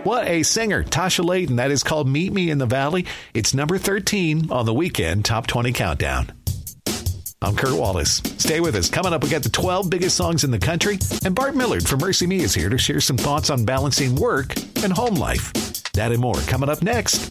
What a singer, Tasha Layton. That is called Meet Me in the Valley. It's number 13 on the Weekend Top 20 Countdown. I'm Kurt Wallace. Stay with us. Coming up, we got the 12 biggest songs in the country. And Bart Millard from Mercy Me is here to share some thoughts on balancing work and home life. That and more coming up next